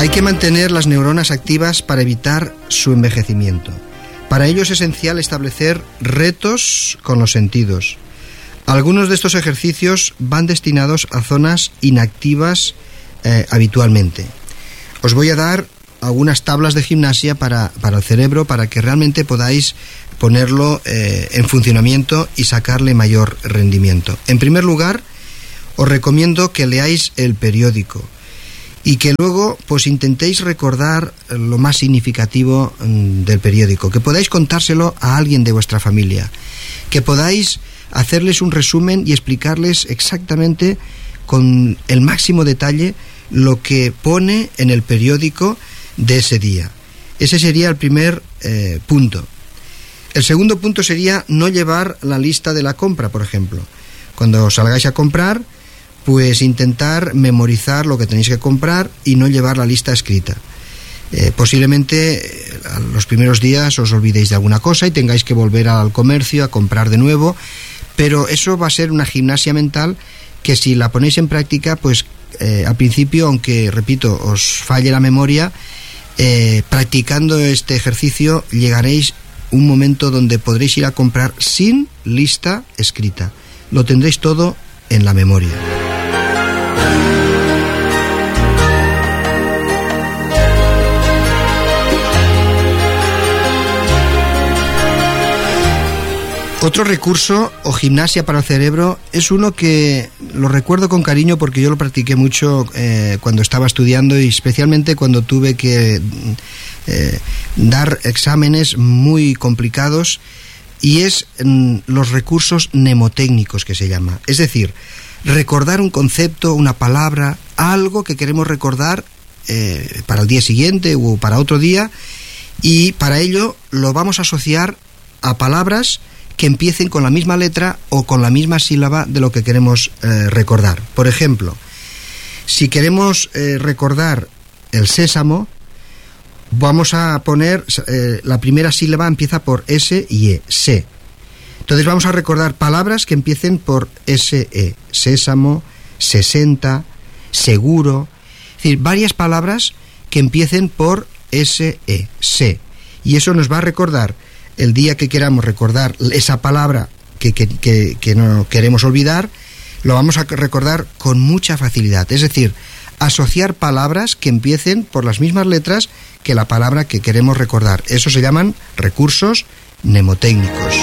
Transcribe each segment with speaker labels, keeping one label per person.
Speaker 1: Hay que mantener las neuronas activas para evitar su envejecimiento. Para ello es esencial establecer retos con los sentidos. Algunos de estos ejercicios van destinados a zonas inactivas habitualmente. Os voy a dar algunas tablas de gimnasia para el cerebro, para que realmente podáis ponerlo en funcionamiento y sacarle mayor rendimiento. En primer lugar, os recomiendo que leáis el periódico y que luego pues intentéis recordar lo más significativo del periódico, que podáis contárselo a alguien de vuestra familia, que podáis hacerles un resumen y explicarles exactamente con el máximo detalle lo que pone en el periódico de ese día. Ese sería el primer punto. El segundo punto sería no llevar la lista de la compra, por ejemplo. Cuando salgáis a comprar, pues intentar memorizar lo que tenéis que comprar y no llevar la lista escrita. Posiblemente los primeros días os olvidéis de alguna cosa y tengáis que volver al comercio a comprar de nuevo, pero eso va a ser una gimnasia mental que si la ponéis en práctica, pues al principio, aunque repito, os falle la memoria, practicando este ejercicio llegaréis a un momento donde podréis ir a comprar sin lista escrita. Lo tendréis todo en la memoria. Otro recurso o gimnasia para el cerebro es uno que lo recuerdo con cariño porque yo lo practiqué mucho cuando estaba estudiando y especialmente cuando tuve que dar exámenes muy complicados, y es los recursos mnemotécnicos, que se llama. Es decir, recordar un concepto, una palabra, algo que queremos recordar para el día siguiente o para otro día, y para ello lo vamos a asociar a palabras que empiecen con la misma letra o con la misma sílaba de lo que queremos recordar. Por ejemplo, si queremos recordar el sésamo, vamos a poner la primera sílaba empieza por S y E, se. Entonces vamos a recordar palabras que empiecen por SE, sésamo, 60, seguro, es decir, varias palabras que empiecen por SE, se. Y eso nos va a recordar el día que queramos recordar esa palabra que no queremos olvidar, lo vamos a recordar con mucha facilidad. Es decir, asociar palabras que empiecen por las mismas letras que la palabra que queremos recordar. Eso se llaman recursos mnemotécnicos.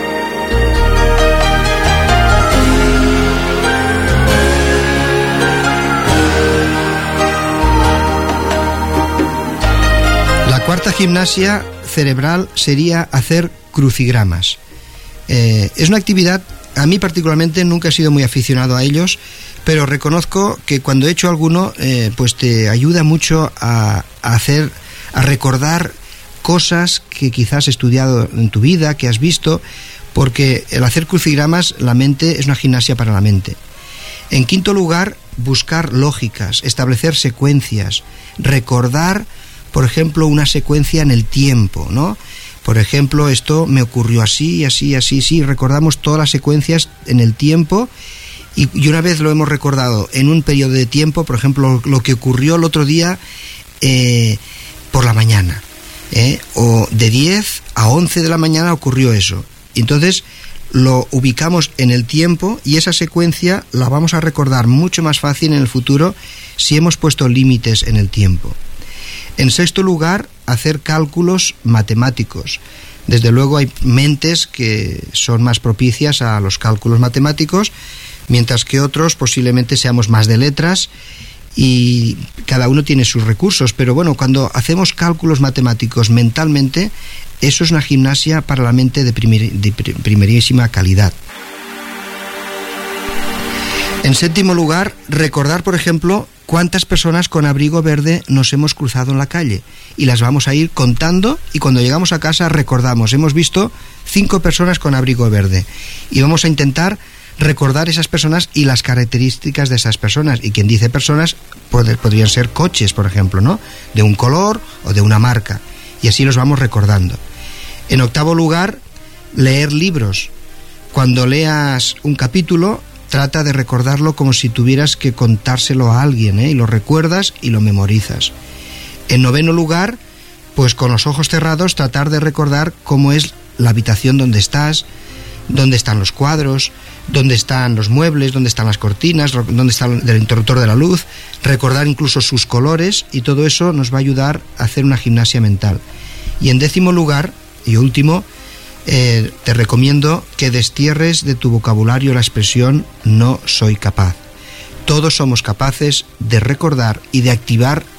Speaker 1: La cuarta gimnasia cerebral sería hacer crucigramas. Es una actividad, a mí particularmente nunca he sido muy aficionado a ellos, pero reconozco que cuando he hecho alguno, pues te ayuda mucho a recordar cosas que quizás has estudiado en tu vida, que has visto, porque el hacer crucigramas, la mente, es una gimnasia para la mente. En quinto lugar, buscar lógicas, establecer secuencias, recordar, por ejemplo, una secuencia en el tiempo, ¿no? Por ejemplo, esto me ocurrió así, así, así, sí, recordamos todas las secuencias en el tiempo y una vez lo hemos recordado en un periodo de tiempo, por ejemplo, lo que ocurrió el otro día por la mañana, o de 10 a 11 de la mañana ocurrió eso. Y entonces lo ubicamos en el tiempo y esa secuencia la vamos a recordar mucho más fácil en el futuro si hemos puesto límites en el tiempo. En sexto lugar, hacer cálculos matemáticos. Desde luego hay mentes que son más propicias a los cálculos matemáticos, mientras que otros posiblemente seamos más de letras y cada uno tiene sus recursos. Pero bueno, cuando hacemos cálculos matemáticos mentalmente, eso es una gimnasia para la mente de primerísima calidad. En séptimo lugar, recordar, por ejemplo, cuántas personas con abrigo verde nos hemos cruzado en la calle y las vamos a ir contando y cuando llegamos a casa recordamos, hemos visto 5 personas con abrigo verde y vamos a intentar recordar esas personas y las características de esas personas, y quien dice personas podrían ser coches, por ejemplo, ¿no? De un color o de una marca, y así los vamos recordando. En octavo lugar, leer libros. Cuando leas un capítulo, trata de recordarlo como si tuvieras que contárselo a alguien, y lo recuerdas y lo memorizas. En noveno lugar, pues con los ojos cerrados tratar de recordar cómo es la habitación donde estás, dónde están los cuadros, dónde están los muebles, dónde están las cortinas, dónde está el interruptor de la luz, recordar incluso sus colores, y todo eso nos va a ayudar a hacer una gimnasia mental. Y en décimo lugar, y último, te recomiendo que destierres de tu vocabulario la expresión no soy capaz. Todos somos capaces de recordar y de activar